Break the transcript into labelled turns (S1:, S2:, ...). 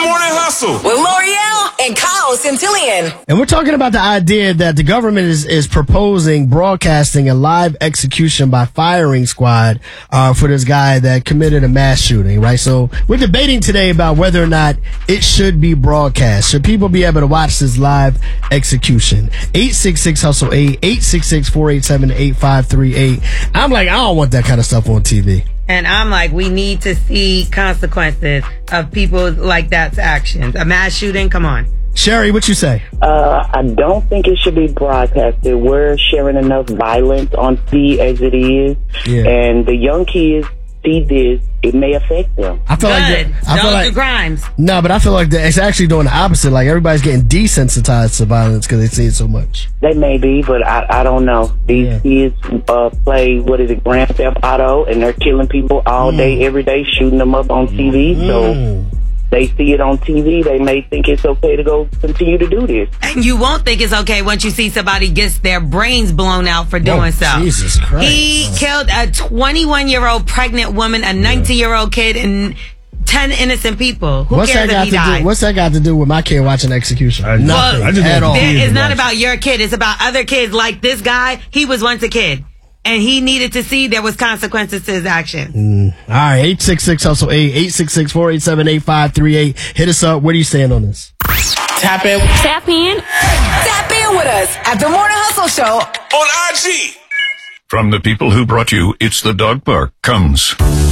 S1: Morning Hustle
S2: with L'Oreal and Kyle Centillion.
S3: And we're talking about the idea that the government is proposing broadcasting a live execution by firing squad for this guy that committed a mass shooting, right? So we're debating today about whether or not it should be broadcast. Should people be able to watch this live execution? 866-HUSTLE-8, 866-487-8538. I'm like, I don't want that kind of stuff on TV.
S4: And I'm like, we need to see consequences of people like that's actions. A mass shooting, come on.
S3: Sherry, what you say?
S5: I don't think it should be broadcasted. We're sharing enough violence on TV as it is.
S3: Yeah.
S5: And the young kids see this, it may affect them.
S3: I feel
S4: Don't do crimes.
S3: No, but I feel like it's actually doing the opposite. Like, everybody's getting desensitized to violence because they see it so much.
S5: They may be, but I don't know. These kids play, Grand Theft Auto, and they're killing people all day, every day, shooting them up on TV. So they see it on TV. They may think it's okay to go continue to do this.
S4: And you won't think it's okay once you see somebody gets their brains blown out for doing so.
S3: Jesus Christ.
S4: He killed a 21-year-old pregnant woman, a 19-year-old kid, and 10 innocent people. Who cares if he died?
S3: What's that got to do with my kid watching execution? Nothing at all.
S4: It's not about your kid. It's about other kids like this guy. He was once a kid. And he needed to see there was consequences to his action.
S3: All right, 866-HUSTLE-8, 866-487-8538. Hit us up. Where do you stand on this?
S1: Tap in.
S2: Tap in. Tap in with us at the Morning Hustle Show
S1: on IG.
S6: From the people who brought you It's the Dog Park comes